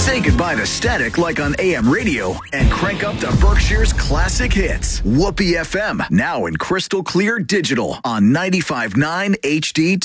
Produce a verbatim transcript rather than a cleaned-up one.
Say goodbye to static like on A M radio and crank up to Berkshire's classic hits. Whoopee F M, now in crystal clear digital on ninety-five point nine H D